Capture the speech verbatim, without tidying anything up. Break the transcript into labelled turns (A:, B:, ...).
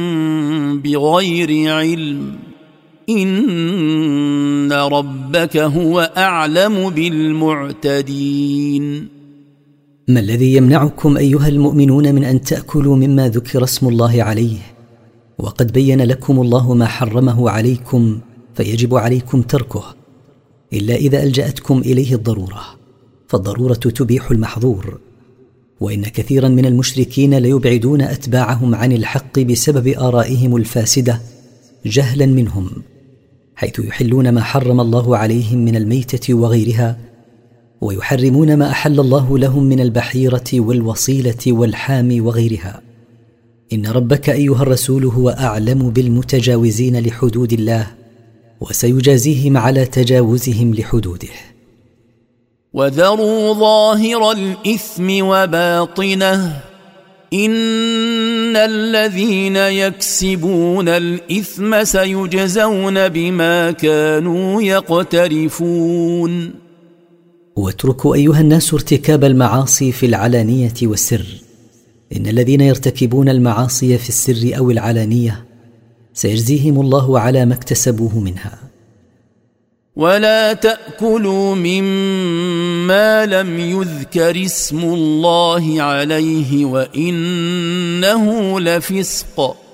A: بغير علم إن ربك هو أعلم بالمعتدين.
B: ما الذي يمنعكم أيها المؤمنون من أن تأكلوا مما ذكر اسم الله عليه وقد بين لكم الله ما حرمه عليكم فيجب عليكم تركه، إلا إذا ألجأتكم إليه الضرورة، فالضرورة تبيح المحظور. وإن كثيرا من المشركين ليبعدون أتباعهم عن الحق بسبب آرائهم الفاسدة جهلا منهم، حيث يحلون ما حرم الله عليهم من الميتة وغيرها، ويحرمون ما أحل الله لهم من البحيرة والوصيلة والحام وغيرها. إن ربك أيها الرسول هو أعلم بالمتجاوزين لحدود الله، وسيجازيهم على تجاوزهم لحدوده.
A: وذروا ظاهر الإثم وباطنه إن الذين يكسبون الإثم سيجزون بما كانوا يقترفون.
B: واتركوا أيها الناس ارتكاب المعاصي في العلانية والسر، إن الذين يرتكبون المعاصي في السر أو العلانية سيجزيهم الله على ما اكتسبوه منها.
A: ولا تأكلوا مما لم يذكر اسم الله عليه وإنه لفسق